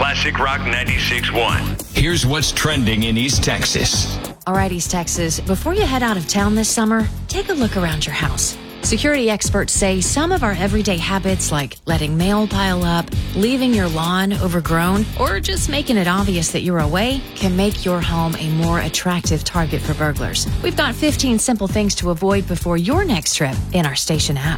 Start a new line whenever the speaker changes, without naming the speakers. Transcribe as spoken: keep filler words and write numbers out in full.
Classic Rock ninety-six point one.
Here's what's trending in East Texas.
All right, East Texas, before you head out of town this summer, take a look around your house. Security experts say some of our everyday habits, like letting mail pile up, leaving your lawn overgrown, or just making it obvious that you're away, can make your home a more attractive target for burglars. We've got fifteen simple things to avoid before your next trip in our station app.